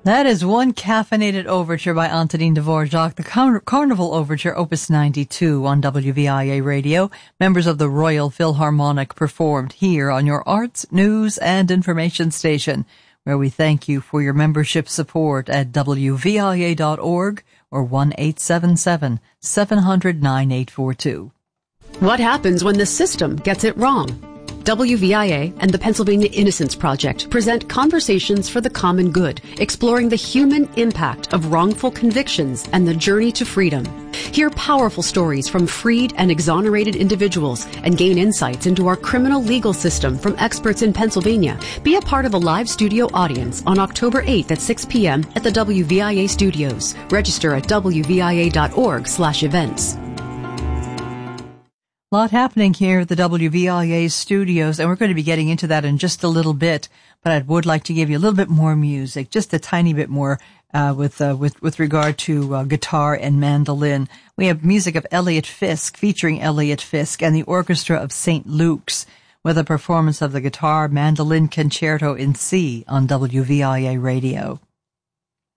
That is one caffeinated overture by Antonin Dvorak, the Carnival Overture, Opus 92 on WVIA Radio. Members of the Royal Philharmonic performed here on your arts, news, and information station, where we thank you for your membership support at WVIA.org or 1-877-700-9842. What happens when the system gets it wrong? WVIA and the Pennsylvania Innocence Project present Conversations for the Common Good, exploring the human impact of wrongful convictions and the journey to freedom. Hear powerful stories from freed and exonerated individuals and gain insights into our criminal legal system from experts in Pennsylvania. Be a part of a live studio audience on October 8th at 6 p.m. at the WVIA studios. Register at wvia.org/events. A lot happening here at the WVIA studios, and we're going to be getting into that in just a little bit, but I would like to give you a little bit more music, just a tiny bit more, with regard to guitar and mandolin. We have music of Elliot Fisk, featuring Elliot Fisk and the Orchestra of St. Luke's, with a performance of the Guitar Mandolin Concerto in C on WVIA Radio.